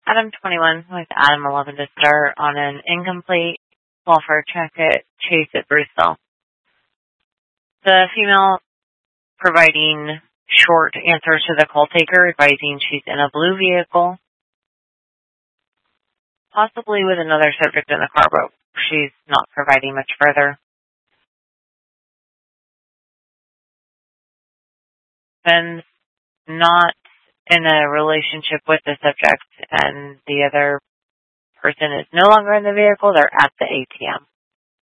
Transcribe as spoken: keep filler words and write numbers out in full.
Adam twenty-one with Adam eleven to start on an incomplete welfare check at Chase at Bristol. The female providing short answers to the call taker, advising she's in a blue vehicle, possibly with another subject in the car, but she's not providing much further. Ben's not in a relationship with the subject, and the other person is no longer in the vehicle. They're at the A T M.